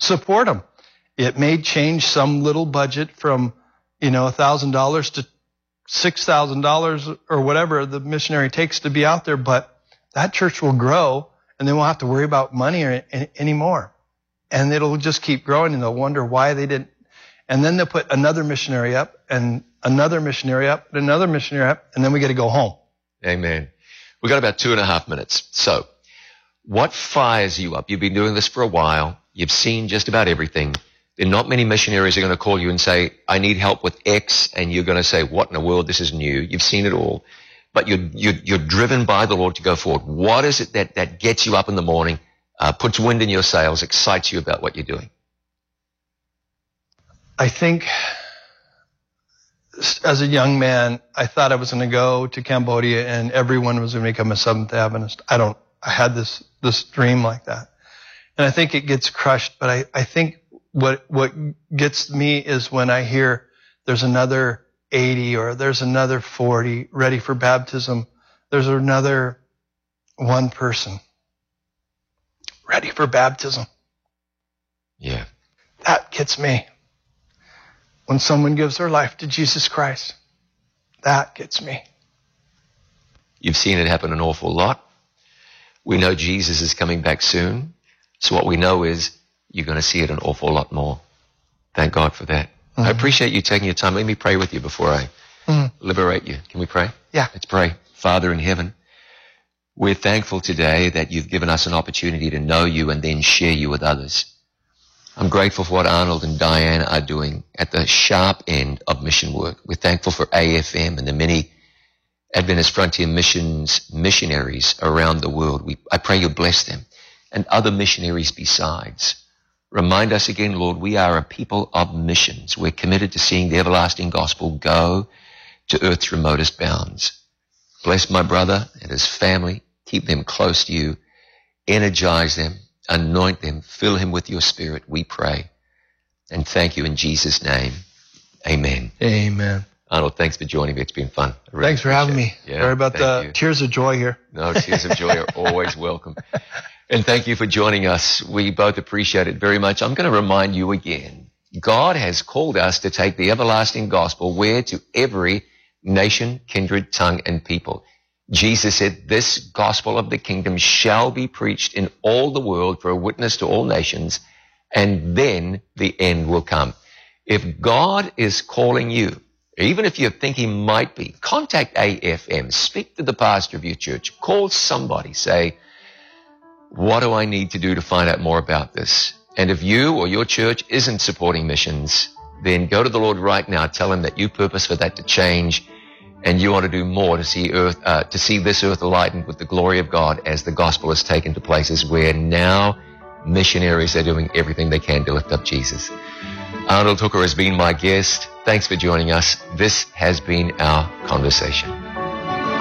support them. It may change some little budget from, $1,000 to $6,000 or whatever the missionary takes to be out there, but that church will grow and they won't have to worry about money anymore. And it'll just keep growing and they'll wonder why they didn't. And then they'll put another missionary up and another missionary up and another missionary up, and then we get to go home. Amen. We've got about 2.5 minutes. So what fires you up? You've been doing this for a while. You've seen just about everything. There are not many missionaries are going to call you and say, I need help with X, and you're going to say, what in the world? This is new. You've seen it all. But you're driven by the Lord to go forward. What is it that gets you up in the morning, puts wind in your sails, excites you about what you're doing? I think as a young man, I thought I was going to go to Cambodia and everyone was going to become a Seventh Adventist. I had this dream like that. And I think it gets crushed, but I think what gets me is when I hear there's another 80 or there's another 40 ready for baptism. There's another one person ready for baptism. Yeah. That gets me. When someone gives their life to Jesus Christ, that gets me. You've seen it happen an awful lot. We know Jesus is coming back soon. So what we know is you're going to see it an awful lot more. Thank God for that. Mm-hmm. I appreciate you taking your time. Let me pray with you before I liberate you. Can we pray? Yeah. Let's pray. Father in heaven, we're thankful today that you've given us an opportunity to know you and then share you with others. I'm grateful for what Arnold and Diane are doing at the sharp end of mission work. We're thankful for AFM and the many Adventist Frontier missionaries around the world. I pray you bless them and other missionaries besides. Remind us again, Lord, we are a people of missions. We're committed to seeing the everlasting gospel go to earth's remotest bounds. Bless my brother and his family. Keep them close to you. Energize them. Anoint them. Fill him with your spirit, we pray. And thank you in Jesus' name. Amen. Amen. Arnold, thanks for joining me. It's been fun. Really thanks for having me. Yeah, sorry about the tears of joy here. No, tears of joy are always welcome. And thank you for joining us. We both appreciate it very much. I'm going to remind you again, God has called us to take the everlasting gospel where? To every nation, kindred, tongue, and people. Jesus said, this gospel of the kingdom shall be preached in all the world for a witness to all nations, and then the end will come. If God is calling you, even if you think he might be, contact AFM, speak to the pastor of your church, call somebody, say, what do I need to do to find out more about this? And if you or your church isn't supporting missions, then go to the Lord right now, tell him that you purpose for that to change, and you want to do more to see this earth lightened with the glory of God as the gospel is taken to places where now missionaries are doing everything they can to lift up Jesus. Arnold Hooker has been my guest. Thanks for joining us. This has been our conversation.